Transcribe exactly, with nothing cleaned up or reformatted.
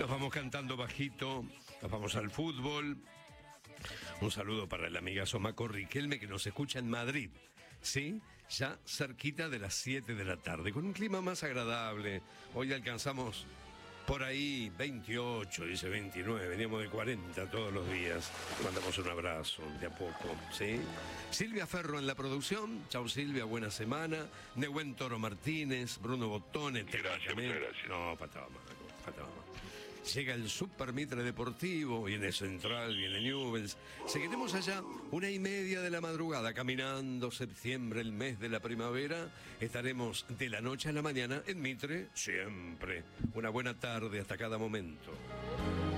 vamos cantando bajito, nos vamos al fútbol. Un saludo para el amigazo Maco Riquelme que nos escucha en Madrid, ¿sí? Ya cerquita de las siete de la tarde, con un clima más agradable. Hoy alcanzamos por ahí veintiocho, dice veintinueve, veníamos de cuarenta todos los días. Mandamos un abrazo de a poco, ¿sí? Silvia Ferro en la producción. Chau Silvia, buena semana. Nehuen Toro Martínez, Bruno Botone. Gracias, muchas gracias. No, faltaba más, faltaba más. Llega el Super Mitre Deportivo, viene Central, viene Newell's. Seguiremos allá una y media de la madrugada, caminando septiembre, el mes de la primavera. Estaremos de la noche a la mañana en Mitre, siempre. Una buena tarde hasta cada momento.